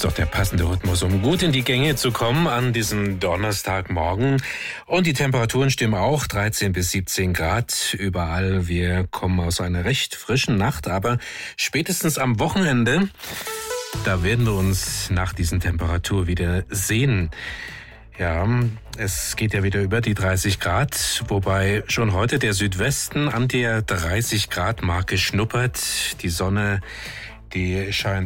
doch der passende Rhythmus, um gut in die Gänge zu kommen an diesem Donnerstagmorgen. Und die Temperaturen stimmen auch, 13 bis 17 Grad überall. Wir kommen aus einer recht frischen Nacht, aber spätestens am Wochenende, da werden wir uns nach diesen Temperaturen wieder sehen. Ja, es geht ja wieder über die 30 Grad, wobei schon heute der Südwesten an der 30 Grad Marke schnuppert. Die Sonne, die scheint